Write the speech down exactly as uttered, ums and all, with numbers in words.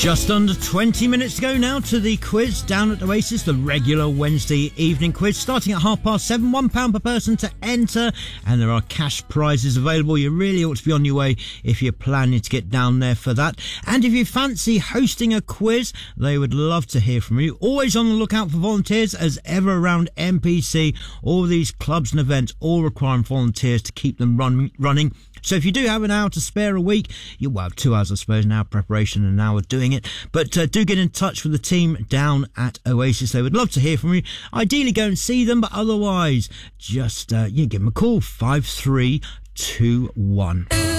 Just under twenty minutes to go now to the quiz down at Oasis, the regular Wednesday evening quiz, starting at half past seven, one pound per person to enter, and there are cash prizes available. You really ought to be on your way if you're planning to get down there for that. And if you fancy hosting a quiz, they would love to hear from you. Always on the lookout for volunteers, as ever around M P C. All these clubs and events all requiring volunteers to keep them run, running. So if you do have an hour to spare a week, you well, two hours I suppose, an hour preparation and an hour doing it. But uh, do get in touch with the team down at Oasis. They would love to hear from you. Ideally go and see them, but otherwise just uh, you give them a call, five three two one.